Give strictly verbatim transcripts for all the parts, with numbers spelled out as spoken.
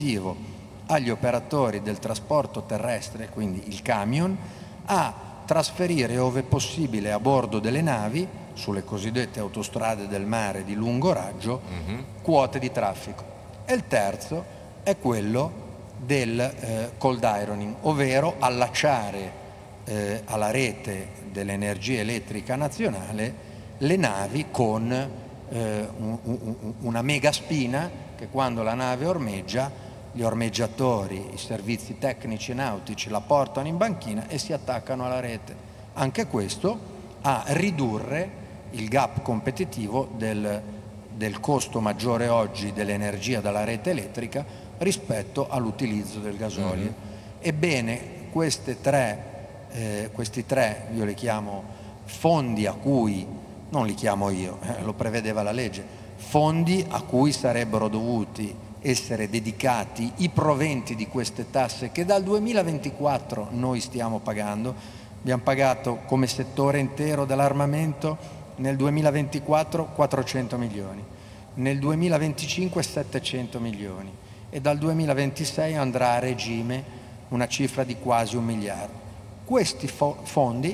agli operatori del trasporto terrestre, quindi il camion, a trasferire ove possibile a bordo delle navi, sulle cosiddette autostrade del mare di lungo raggio, mm-hmm. quote di traffico. E il terzo è quello del eh, cold ironing, ovvero allacciare eh, alla rete dell'energia elettrica nazionale le navi con eh, un, un, una mega spina che quando la nave ormeggia, gli ormeggiatori, i servizi tecnici nautici la portano in banchina e si attaccano alla rete. Anche questo a ridurre il gap competitivo del, del costo maggiore oggi dell'energia dalla rete elettrica rispetto all'utilizzo del gasolio. Mm-hmm. Ebbene, queste tre, eh, questi tre, io li chiamo fondi a cui, non li chiamo io, eh, lo prevedeva la legge, fondi a cui sarebbero dovuti essere dedicati i proventi di queste tasse che dal duemilaventiquattro noi stiamo pagando. Abbiamo pagato come settore intero dell'armamento nel duemilaventiquattro quattrocento milioni, nel duemilaventicinque settecento milioni e dal duemilaventisei andrà a regime una cifra di quasi un miliardo. Questi fo- fondi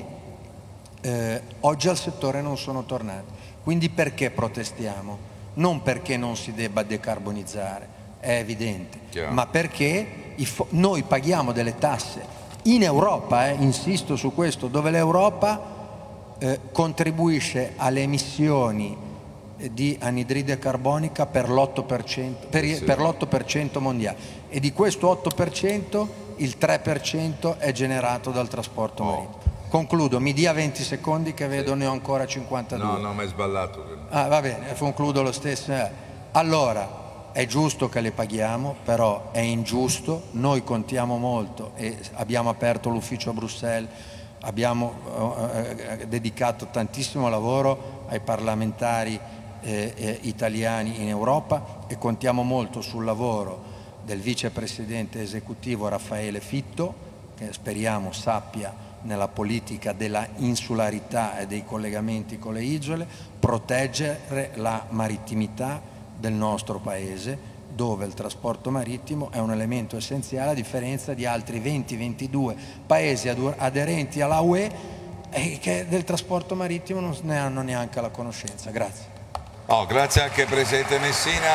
eh, oggi al settore non sono tornati. Quindi perché protestiamo? Non perché non si debba decarbonizzare, è evidente, Chiaro. ma perché i fo- noi paghiamo delle tasse in Europa, eh, insisto su questo, dove l'Europa eh, contribuisce alle emissioni di anidride carbonica per l'otto per cento, per, sì. per l'otto per cento mondiale, e di questo otto per cento il tre per cento è generato dal trasporto oh. marittimo. Concludo, mi dia venti secondi che vedo sì. ne ho ancora cinquantadue. No, no, ma è sballato. Ah, va bene, concludo lo stesso. Allora, è giusto che le paghiamo, però è ingiusto, noi contiamo molto e abbiamo aperto l'ufficio a Bruxelles, abbiamo eh, dedicato tantissimo lavoro ai parlamentari eh, eh, italiani in Europa e contiamo molto sul lavoro del vicepresidente esecutivo Raffaele Fitto, che speriamo sappia nella politica della insularità e dei collegamenti con le isole proteggere la marittimità del nostro paese, dove il trasporto marittimo è un elemento essenziale, a differenza di altri venti ventidue paesi aderenti alla U E e che del trasporto marittimo non ne hanno neanche la conoscenza. Grazie. Oh, grazie anche Presidente Messina.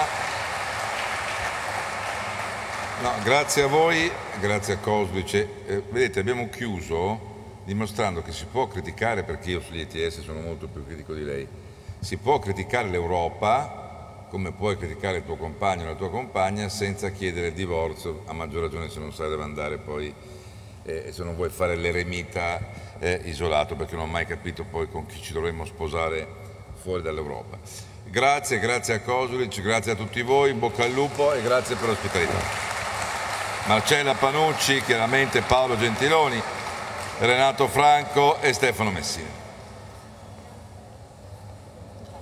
No, grazie a voi, grazie a Cosvic. Eh, vedete, abbiamo chiuso dimostrando che si può criticare, perché io sugli E T S sono molto più critico di lei, si può criticare l'Europa come puoi criticare il tuo compagno o la tua compagna senza chiedere il divorzio, a maggior ragione se non sai dove andare poi, eh, se non vuoi fare l'eremita eh, isolato, perché non ho mai capito poi con chi ci dovremmo sposare fuori dall'Europa. Grazie, grazie a Kosulic, grazie a tutti voi, in bocca al lupo e grazie per l'ospitalità. Marcella Panucci, chiaramente Paolo Gentiloni, Renato Franco e Stefano Messina.